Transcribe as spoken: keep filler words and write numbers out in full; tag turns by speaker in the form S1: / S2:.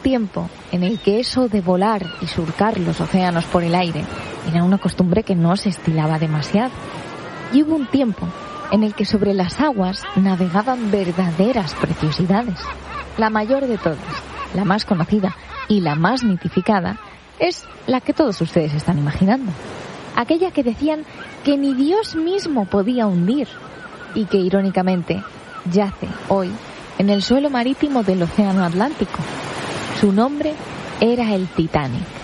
S1: tiempo en el que eso de volar y surcar los océanos por el aire era una costumbre que no se estilaba demasiado. Y hubo un tiempo en el que sobre las aguas navegaban verdaderas preciosidades. La mayor de todas, la más conocida y la más mitificada, es la que todos ustedes están imaginando. Aquella que decían que ni Dios mismo podía hundir y que, irónicamente, yace hoy en el suelo marítimo del Océano Atlántico. Su nombre era el Titanic.